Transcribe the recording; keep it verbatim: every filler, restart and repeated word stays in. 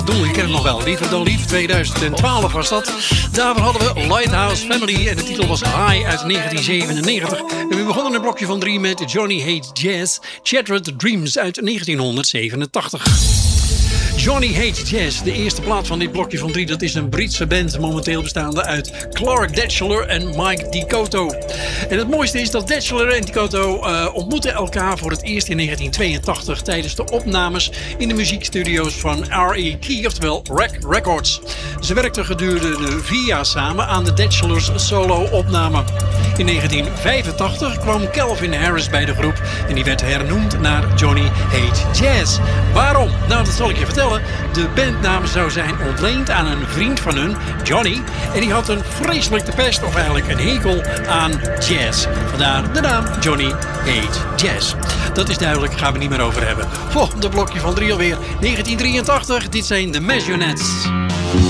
Doe, ik ken het nog wel. Liever dan lief, tweeduizend twaalf was dat. Daarvoor hadden we Lighthouse Family en de titel was High uit negentien zevenennegentig. En we begonnen een blokje van drie met Johnny Hates Jazz, Shattered Dreams uit negentienhonderdzevenentachtig. Johnny Hates Jazz, de eerste plaat van dit blokje van drie, dat is een Britse band, momenteel bestaande uit Clark Datcheler en Mike DiCoto. En het mooiste is dat Datcheler en DiCoto uh, ontmoetten elkaar voor het eerst in negentien tweeëntachtig tijdens de opnames in de muziekstudio's van R E Key, oftewel Rec Records. Ze werkten gedurende vier jaar samen aan de Datchelers solo-opname. In negentien vijfentachtig kwam Calvin Harris bij de groep en die werd hernoemd naar Johnny Hates Jazz. Waarom? Nou, dat zal ik je vertellen. De bandnaam zou zijn ontleend aan een vriend van hun, Johnny. En die had een vreselijk de pest, of eigenlijk een hekel aan jazz. Vandaar de naam Johnny Hates Jazz. Dat is duidelijk, gaan we niet meer over hebben. Volgende blokje van drie alweer, negentien drieëntachtig. Dit zijn de Marionettes.